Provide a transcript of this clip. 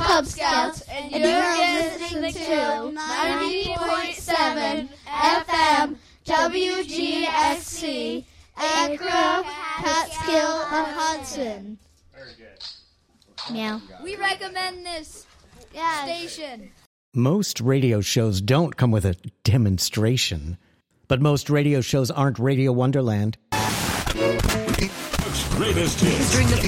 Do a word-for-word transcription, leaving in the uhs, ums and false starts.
Cub Scouts, and you're listening to ninety point seven F M W G X C, Accra, Catskill, and Hudson. Very good. Meow. We recommend this Yeah. station. Most radio shows don't come with a demonstration, but most radio shows aren't Radio Wonderland. Greatest hits.